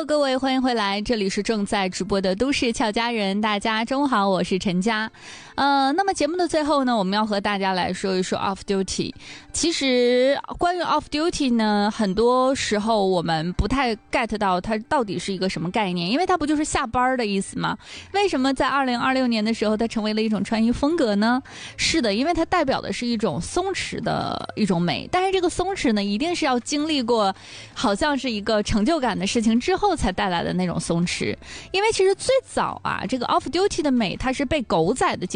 各位，欢迎回来，这里是正在直播的都市俏佳人，大家中午好，我是陈佳。那么节目的最后呢，我们要和大家来说一说 off duty。其实关于 off duty 呢，很多时候我们不太 get 到它到底是一个什么概念，因为它不就是下班的意思吗？为什么在2026年的时候它成为了一种穿衣风格呢？是的，因为它代表的是一种松弛的一种美，但是这个松弛呢，一定是要经历过好像是一个成就感的事情之后才带来的那种松弛。因为其实最早啊，这个 off duty 的美它是被狗仔的